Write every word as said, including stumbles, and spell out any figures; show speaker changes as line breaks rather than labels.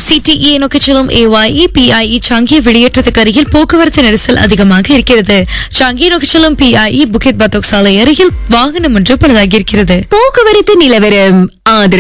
சிடிஇ நோக்கி செல்லும் AYE PIE Changi வெளியேற்றத்துக்கு அருகில் போக்குவரத்து நெரிசல் அதிகமாக இருக்கிறது. சாங்கி நோக்கி செல்லும் பிஐஇ புகித் பத்தோக் சாலை அருகில் வாகனம் ஒன்று பழுதாகி இருக்கிறது.
போக்குவரத்து நிலவரம் ஆதரவு